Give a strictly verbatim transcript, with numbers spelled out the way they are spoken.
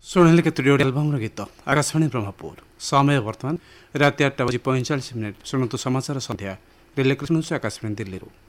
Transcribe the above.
ଶୁଣିଲେ କେତୋଟି ଓଡ଼ିଆ ଆଲବମ୍ର ଗୀତ। ଆକାଶବାଣୀ ବ୍ରହ୍ମପୁର। ସମୟ ବର୍ତ୍ତମାନ ରାତି ଆଠଟା ବାଜି ପଇଁଚାଳିଶ ମିନିଟ୍। ଶୁଣନ୍ତୁ ସମାଚାର ସନ୍ଧ୍ୟା। ରିଲେ କୃଷ୍ଣ ଆକାଶବାଣୀ ଦିଲ୍ଲୀରୁ।